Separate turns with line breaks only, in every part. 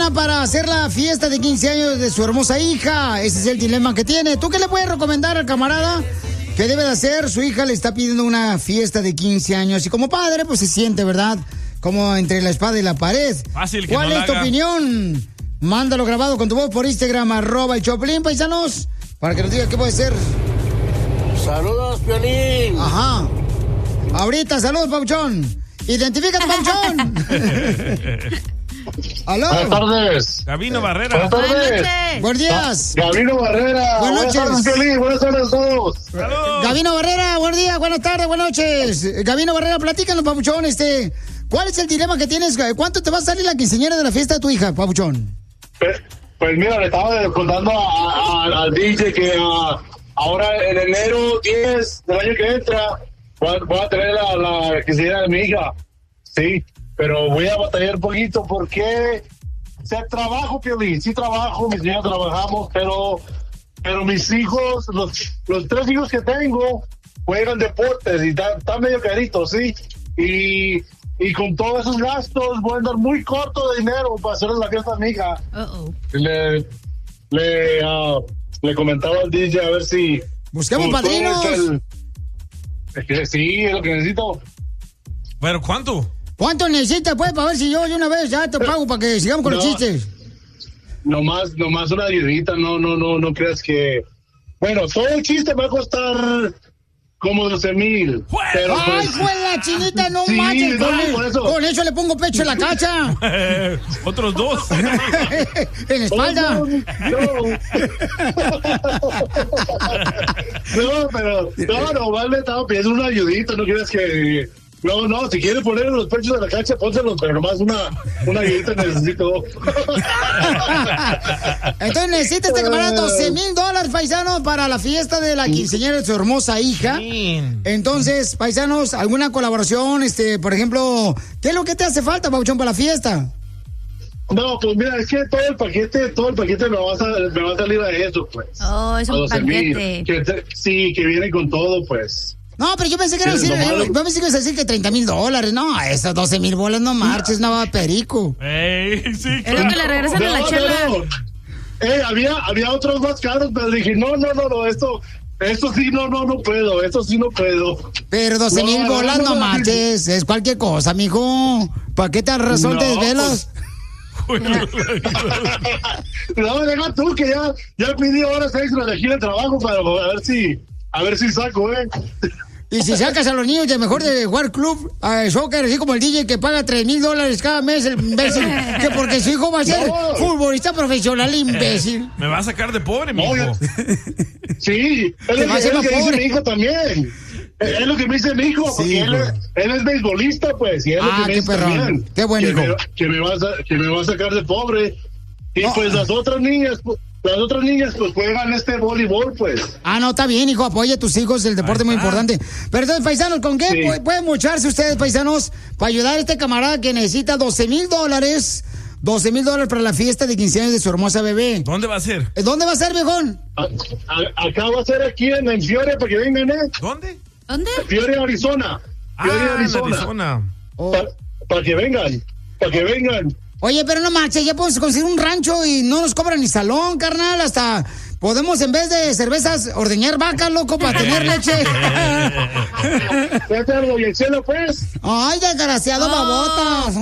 lana para hacer la fiesta de 15 años de su hermosa hija. Ese es el dilema que tiene. ¿Tú qué le puedes recomendar al camarada que debe de hacer? Su hija le está pidiendo una fiesta de 15 años y como padre, pues se siente, ¿verdad? Como entre la espada y la pared.
Fácil que
¿Cuál
no
es tu opinión? Mándalo grabado con tu voz por Instagram, @el Choplin, paisanos, para que nos diga qué puede ser.
Saludos, Piolín.
Ajá. Ahorita, saludos, Pauchón. Identifícate, Pauchón. Aló.
Buenas tardes.
Gabino Barrera.
Buenas tardes.
Buenos días.
Gabino Barrera.
Buenas noches.
Buenas tardes, Piolín. Buenas tardes a todos.
Saludos.
Gabino Barrera, buenos días, buenas tardes, buenas noches. Gabino Barrera, platícanos, Papuchón, ¿cuál es el dilema que tienes? ¿Cuánto te va a salir la quinceañera de la fiesta de tu hija, Papuchón?
Pues mira, le estaba contando al DJ que ahora en enero 10 del año que entra voy a tener la quinceañera de mi hija. Sí, pero voy a batallar un poquito porque trabajo, Piolín, sí trabajo, mis niños trabajamos, pero mis hijos, los 3 hijos que tengo juegan deportes y están medio caritos, ¿sí? Y con todos esos gastos voy a andar muy corto de dinero para hacer la fiesta a mi hija. Le comentaba al DJ a ver si...
¡Busquemos padrinos!
Sí, es lo que necesito.
¿Pero cuánto?
¿Cuánto necesitas, pues, para ver si yo de una vez ya te pago para que sigamos con los chistes?
Nomás una ayudita, no creas que... Bueno, todo el chiste va a costar como 12,000. Pero
¡ay,
pues,
pues la chinita, no
sí,
manches!
no,
Con eso le pongo pecho en la cacha.
Otros 2.
En la espalda.
No, vale, estaba pidiendo una ayudita, no quieres que... No, si quieres poner los pechos de la cancha, pónselos, pero nomás una ayudita necesito.
Entonces necesita este camarada $12,000, paisanos, para la fiesta de la quinceañera de su hermosa hija. Entonces, paisanos, ¿alguna colaboración? Por ejemplo, ¿qué es lo que te hace falta, Pauchón, para la fiesta?
No, pues mira, es que todo el paquete me va a salir a eso, pues.
Oh, es un paquete.
Que viene con todo, pues.
No, pero yo pensé que ibas a decir que $30,000. No, esos 12,000 bolas no marches, no va perico.
Sí,
es lo que le regresan a la chela.
Había otros más caros, pero dije, no, esto sí no puedo,
Pero 12,000 bolas no marches, es cualquier cosa, mijo. ¿Para qué te razón te desvelas?
No, deja tú que ya pedí horas extra de aquí de trabajo para a ver si saco,
Y si sacas a los niños de mejor de jugar club, soccer, así como el DJ que paga $3,000 cada mes, el imbécil, que porque su hijo va a ser futbolista profesional, imbécil.
Me va a sacar de pobre, mi hijo.
Sí, es lo que dice mi hijo también. Es lo que me dice mi hijo, porque él es beisbolista, pues, y es lo que me dice también.
Qué buen hijo.
Que me va a sacar de pobre. Y pues las otras niñas, pues juegan voleibol, pues.
No, está bien, hijo, apoya a tus hijos, el deporte es muy importante. Pero entonces, paisanos, ¿con qué pueden mocharse ustedes, paisanos, para ayudar a este camarada que necesita $12,000? $12,000 para la fiesta de 15 años de su hermosa bebé.
¿Dónde va a ser?
¿Dónde va a ser, viejón?
Acá va a ser aquí en Fiore, para que vengan,
¿Dónde?
Fiore, Arizona.
Arizona.
Para que vengan.
Oye, pero no marches, ya podemos conseguir un rancho y no nos cobran ni salón, carnal, hasta podemos en vez de cervezas ordeñar vacas, loco, para tener leche.
¿Ya te hago y el cielo, pues?
Ay, desgraciado, babotas.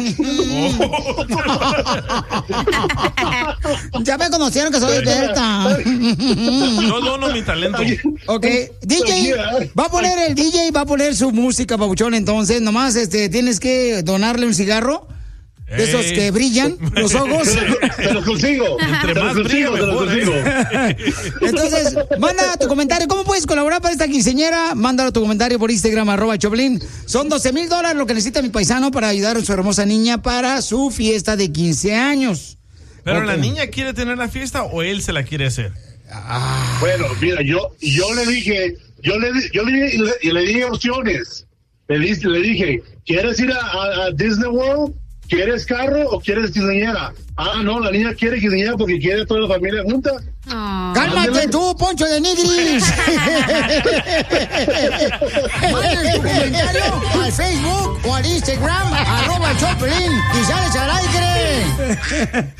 Ya me conocieron que soy experta.
Yo dono mi talento.
Ok, DJ, va a poner su música, Pabuchón, entonces, nomás tienes que donarle un cigarro. De esos que brillan los ojos.
Te los consigo.
Entre más brilla, mejor.
Entonces, manda tu comentario. ¿Cómo puedes colaborar para esta quinceañera? Mándalo tu comentario por Instagram, @Choplin. Son $12,000 lo que necesita mi paisano para ayudar a su hermosa niña para su fiesta de 15 años.
¿Pero la niña quiere tener la fiesta o él se la quiere hacer?
Bueno, mira, yo le dije, le di opciones. Le dije, ¿quieres ir a Disney World? ¿Quieres carro o quieres quinceañera? No, la niña quiere quinceañera porque quiere toda la familia junta.
¡Cálmate tú, Poncho de Nigris! Manda tu comentario al Facebook o al Instagram, @Choplin, y sales al aire.